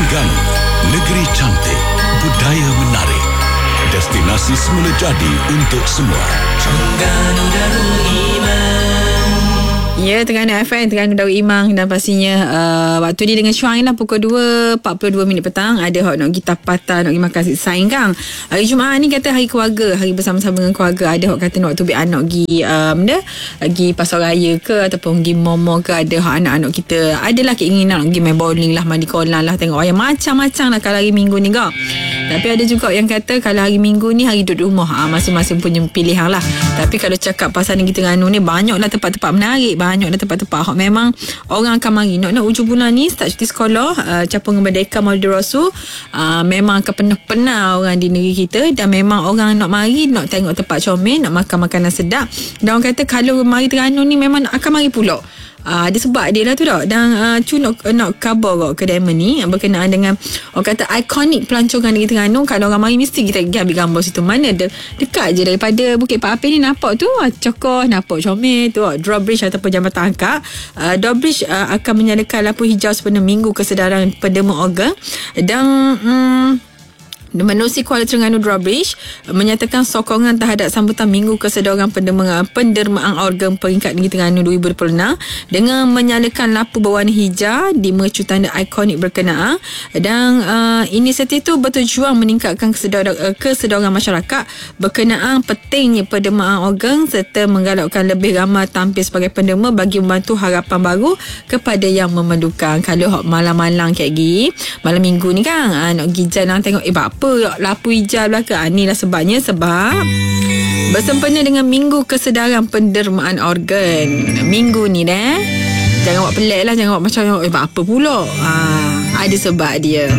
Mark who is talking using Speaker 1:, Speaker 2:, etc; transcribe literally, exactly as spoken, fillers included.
Speaker 1: Terengganu, negeri cantik, budaya menarik, destinasi semula jadi untuk semua. Terengganu Darul Iman.
Speaker 2: Ya, Terengganu F M, Terengganu Darul Imam. Dan pastinya uh, waktu ni dengan Syuang lah pukul dua empat puluh dua minit petang. Ada hot nak pergi tapatan, nak pergi makan saing kang. Hari Jumaat ni kata hari keluarga, hari bersama-sama dengan keluarga. Ada hot kata nak tubik anak pergi um, dah, pergi pasar raya ke ataupun pergi momo ke. Ada hot anak-anak kita adalah keinginan nak pergi main bowling lah, mandi kolam lah, tengok wayang macam-macam lah kalau hari Minggu ni kau. Tapi ada juga yang kata kalau hari Minggu ni hari duduk rumah, ha, masing-masing punya pilihan lah. Tapi kalau cakap pasal negeri Terengganu ni, banyaklah tempat-tempat menarik, banyaklah tempat-tempat hot. Memang orang akan mari. Nak nak hujung bulan ni start cuti sekolah, uh, Capung Merdeka Maulid Rasul, uh, memang akan penuh-penuh orang di negeri kita. Dan memang orang nak mari, nak tengok tempat comel, nak makan makanan sedap. Dan orang kata kalau mari Terengganu ni memang akan mari pulak. Uh, dia sebab dia lah tu tak. Dan uh, cu nak, nak khabar kot kedai ni berkenaan dengan orang kata ikonik pelancongan negeri Terengganu. Kalau orang mari mesti kita pergi ambil gambar situ. Mana de- dekat je daripada Bukit Pak Apeh ni, nampak tu uh, Cokoh, nampak comel tu uh, drawbridge ataupun Jambatan Angkat. uh, Drawbridge uh, akan menyalakan lampu hijau sepenuh minggu kesedaran pendema organ. Dan um, Menerusi Kuala Terengganu Drawbridge menyatakan sokongan terhadap sambutan Minggu Kesedaran Pendermaan, Pendermaan Organ Peringkat Negeri Terengganu dua ribu dua puluh enam dengan menyalakan lampu berwarna hijau di mercu tanda ikonik berkenaan. Dan uh, inisiatif itu bertujuan meningkatkan kesedaran, uh, kesedaran masyarakat berkenaan pentingnya pendermaan organ serta menggalakkan lebih ramai tampil sebagai penderma bagi membantu harapan baru kepada yang memerlukan. Kalau malam-malam kayak gini, malam Minggu ni kan, uh, nak pergi jalan tengok eh apa lampu hijau belakang. Ah, inilah sebabnya, sebab bersempena dengan Minggu Kesedaran Pendermaan Organ. Minggu ni dah, jangan buat pelik lah, jangan buat macam eh apa pula. Ah, ada sebab dia.